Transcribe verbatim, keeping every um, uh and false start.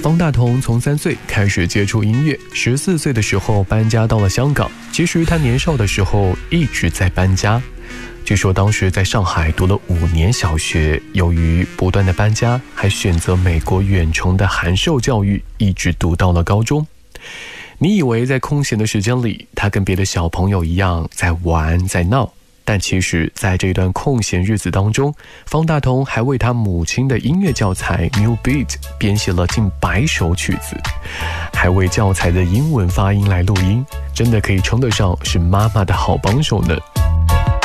方大同从三岁开始接触音乐，十四岁的时候搬家到了香港。其实他年少的时候一直在搬家。据说当时在上海读了五年小学，由于不断的搬家，还选择美国远程的函授教育，一直读到了高中。你以为在空闲的时间里，他跟别的小朋友一样在玩在闹，但其实在这段空闲日子当中，方大同还为他母亲的音乐教材 New Beat 编写了近百首曲子，还为教材的英文发音来录音，真的可以称得上是妈妈的好帮手呢。